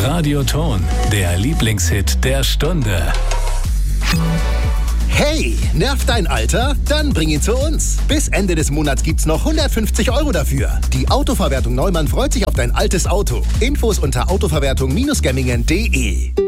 Radioton, der Lieblingshit der Stunde. Hey, nervt dein Alter? Dann bring ihn zu uns. Bis Ende des Monats gibt's noch 150 € dafür. Die Autoverwertung Neumann freut sich auf dein altes Auto. Infos unter autoverwertung-gemmingen.de.